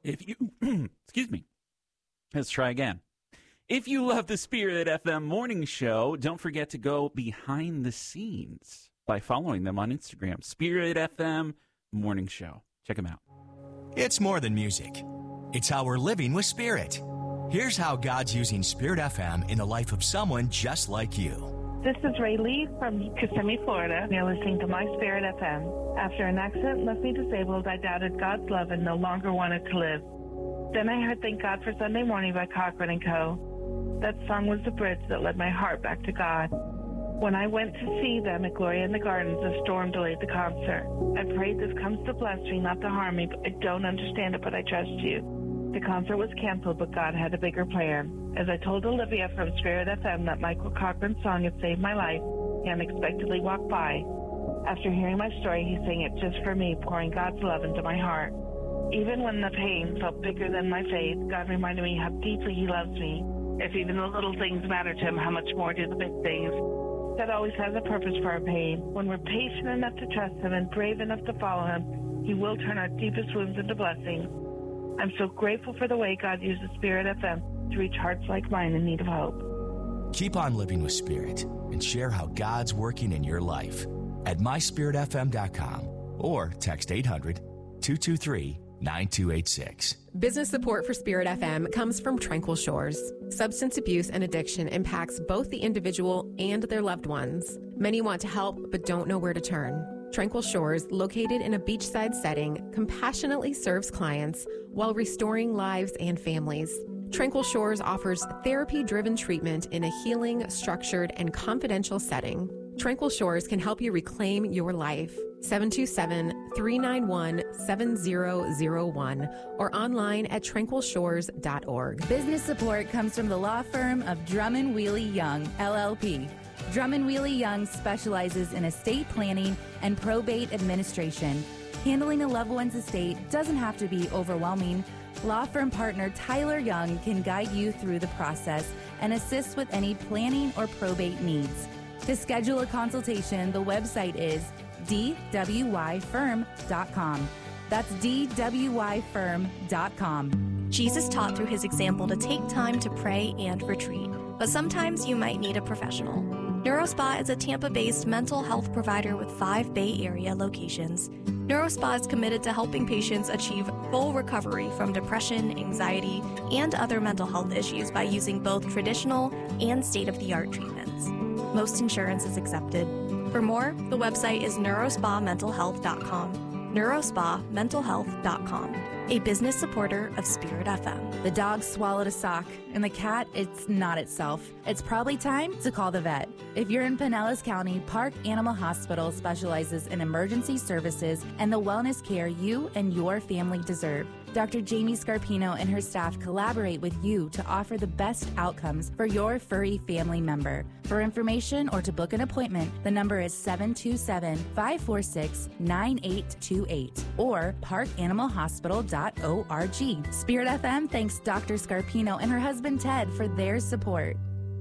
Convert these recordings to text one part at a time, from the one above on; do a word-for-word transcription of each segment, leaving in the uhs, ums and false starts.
If you, excuse me, let's try again. If you love the Spirit F M morning show, don't forget to go behind the scenes by following them on Instagram. Spirit F M morning show. Check them out. It's more than music. It's how we're living with Spirit. Here's how God's using Spirit F M in the life of someone just like you. This is Ray Lee from Kissimmee, Florida. You're listening to My Spirit F M. After an accident left me disabled, I doubted God's love and no longer wanted to live. Then I heard Thank God for Sunday Morning by Cochran and Co. That song was the bridge that led my heart back to God. When I went to see them at Gloria in the Gardens, a storm delayed the concert. I prayed this comes to bless me, not to harm me. I don't understand it, but I trust you. The concert was canceled, but God had a bigger plan. As I told Olivia from Spirit F M that Michael Cochran's song had saved my life, he unexpectedly walked by. After hearing my story, he sang it just for me, pouring God's love into my heart. Even when the pain felt bigger than my faith, God reminded me how deeply he loves me. If even the little things matter to him, how much more do the big things? God always has a purpose for our pain. When we're patient enough to trust him and brave enough to follow him, he will turn our deepest wounds into blessings. I'm so grateful for the way God uses Spirit F M to reach hearts like mine in need of hope. Keep on living with Spirit and share how God's working in your life at my spirit f m dot com or text eight hundred, two two three, nine two eight six. Business support for Spirit F M comes from Tranquil Shores. Substance abuse and addiction impacts both the individual and their loved ones. Many want to help but don't know where to turn. Tranquil Shores, located in a beachside setting, compassionately serves clients while restoring lives and families. Tranquil Shores offers therapy-driven treatment in a healing, structured, and confidential setting. Tranquil Shores can help you reclaim your life. seven two seven, three nine one, seven zero zero one or online at tranquil shores dot org. Business support comes from the law firm of Drummond Wheely Young, L L P. Drummond Wheely Young specializes in estate planning and probate administration. Handling a loved one's estate doesn't have to be overwhelming. Law firm partner Tyler Young can guide you through the process and assist with any planning or probate needs. To schedule a consultation, the website is d w y firm dot com. That's d w y firm dot com. Jesus taught through his example to take time to pray and retreat, but sometimes you might need a professional. NeuroSpa is a Tampa-based mental health provider with five Bay Area locations. NeuroSpa is committed to helping patients achieve full recovery from depression, anxiety, and other mental health issues by using both traditional and state-of-the-art treatments. Most insurance is accepted. For more, the website is neurospa mental health dot com. neurospa mental health dot com, a business supporter of Spirit F M. The dog swallowed a sock, and the cat, it's not itself. It's probably time to call the vet. If you're in Pinellas County, Park Animal Hospital specializes in emergency services and the wellness care you and your family deserve. Doctor Jamie Scarpino and her staff collaborate with you to offer the best outcomes for your furry family member. For information or to book an appointment, the number is seven two seven, five four six, nine eight two eight or park animal hospital dot org. Spirit F M thanks Doctor Scarpino and her husband Ted for their support.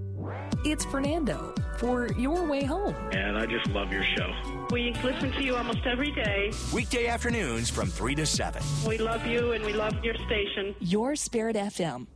It's Fernando for Your Way Home. And I just love your show. We listen to you almost every day. Weekday afternoons from three to seven. We love you and we love your station. Your Spirit F M.